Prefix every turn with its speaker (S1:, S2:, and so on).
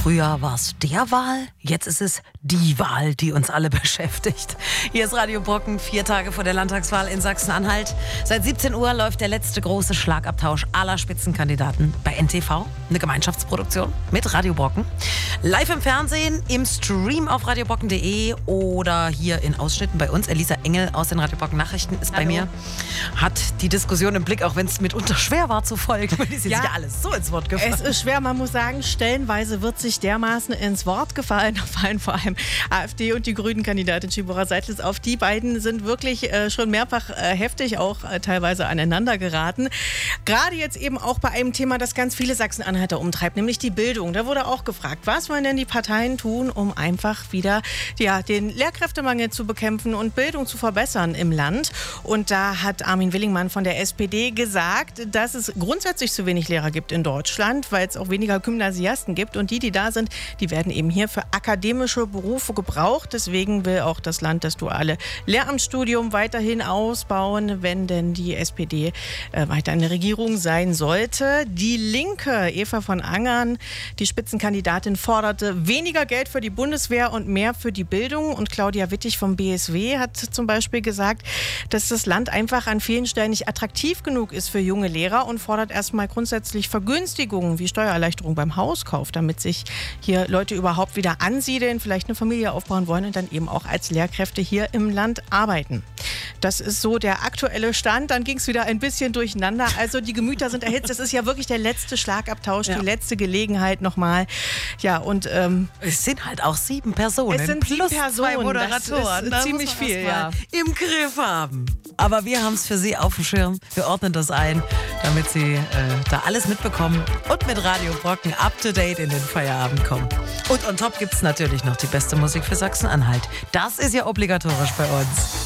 S1: Früher war es der Wahl, jetzt ist es die Wahl, die uns alle beschäftigt. Hier ist Radio Brocken, 4 Tage vor der Landtagswahl in Sachsen-Anhalt. Seit 17 Uhr läuft der letzte große Schlagabtausch aller Spitzenkandidaten bei NTV. Eine Gemeinschaftsproduktion mit Radio Brocken. Live im Fernsehen, im Stream auf radiobrocken.de oder hier in Ausschnitten bei uns. Elisa Engel aus den Radio Brocken Nachrichten ist bei mir. Hat die Diskussion im Blick, auch wenn es mitunter schwer war zu folgen, weil die sind ja alles so ins Wort gefallen.
S2: Es ist schwer, man muss sagen, stellenweise wird sich dermaßen ins Wort gefallen. Da fallen vor allem AfD und die Grünen-Kandidatin Tibora Seidlitz auf. Die beiden sind wirklich schon mehrfach heftig auch teilweise aneinander geraten. Gerade jetzt eben auch bei einem Thema, das ganz viele Sachsen-Anhalter umtreibt, nämlich die Bildung. Da wurde auch gefragt, was wollen denn die Parteien tun, um einfach wieder den Lehrkräftemangel zu bekämpfen und Bildung zu verbessern im Land. Und da hat Armin Willingmann von der SPD gesagt, dass es grundsätzlich zu wenig Lehrer gibt in Deutschland, weil es auch weniger Gymnasiasten gibt. Und die da sind, die werden eben hier für akademische Berufe gebraucht. Deswegen will auch das Land das duale Lehramtsstudium weiterhin ausbauen, wenn denn die SPD weiter in der Regierung sein sollte. Die Linke, Eva von Angern, die Spitzenkandidatin, forderte weniger Geld für die Bundeswehr und mehr für die Bildung. Und Claudia Wittig vom BSW hat zum Beispiel gesagt, dass das Land einfach an vielen Stellen nicht attraktiv genug ist für junge Lehrer und fordert erstmal grundsätzlich Vergünstigungen wie Steuererleichterung beim Hauskauf, damit sich hier Leute überhaupt wieder ansiedeln, vielleicht eine Familie aufbauen wollen und dann eben auch als Lehrkräfte hier im Land arbeiten. Das ist so der aktuelle Stand. Dann ging es wieder ein bisschen durcheinander. Also die Gemüter sind erhitzt. Das ist ja wirklich der letzte Schlagabtausch, die letzte Gelegenheit nochmal. Ja, und
S1: es sind halt auch 7 Personen.
S2: Es sind 7 Personen.
S1: 2 Moderatoren.
S2: Das ist ziemlich viel, ja.
S1: Im Griff haben. Aber wir haben es für Sie auf dem Schirm. Wir ordnen das ein, damit Sie da alles mitbekommen und mit Radio Brocken up to date in den Feierabend kommen. Und on top gibt es natürlich noch die beste Musik für Sachsen-Anhalt. Das ist ja obligatorisch bei uns.